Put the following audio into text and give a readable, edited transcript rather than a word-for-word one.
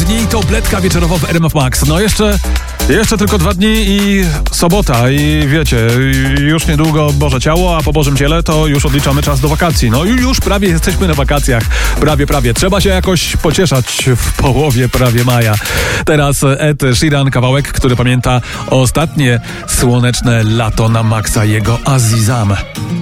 dni, to Bledka wieczorowa w RMF Max. No jeszcze tylko 2 dni i sobota i wiecie, już niedługo Boże Ciało, a po Bożym Ciele to już odliczamy czas do wakacji. No i już prawie jesteśmy na wakacjach. Prawie. Trzeba się jakoś pocieszać w połowie prawie maja. Teraz Ed Sheeran, kawałek, który pamięta ostatnie słoneczne lato na maksa, jego Azizam.